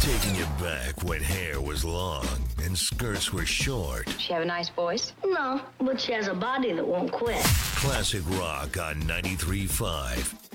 Taking you back when hair was long and skirts were short. She have a nice voice? No, but she has a body that won't quit. Classic rock on 93.5